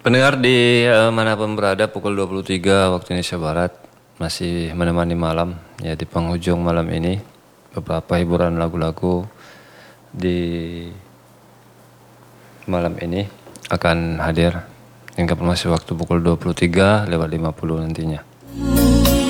Pendengar di manapun berada, pukul 23 waktu Indonesia Barat masih menemani malam ya, di penghujung malam ini beberapa hiburan lagu-lagu di malam ini akan hadir hingga masih waktu pukul 23:50 nantinya.